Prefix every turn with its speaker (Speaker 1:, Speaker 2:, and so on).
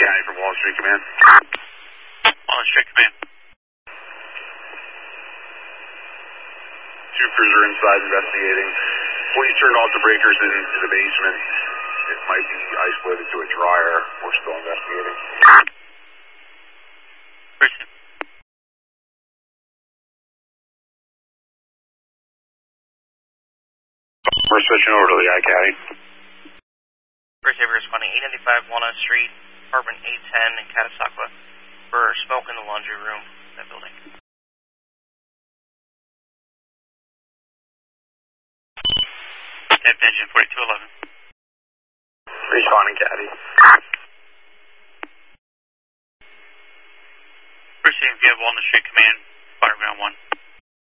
Speaker 1: County from Wall Street Command.
Speaker 2: Wall Street Command.
Speaker 1: Two crews are inside investigating. Please turn off the breakers into the basement. It might be isolated to a dryer. We're still investigating. We're switching over to the I-Caddy.
Speaker 2: First Saver responding 895 Walnut Street, apartment 810 in Catasauqua for smoke in the laundry room of that building. Depth engine 4211.
Speaker 1: Responding, Caddy.
Speaker 2: First Saver via Walnut Street Command, fire ground 1.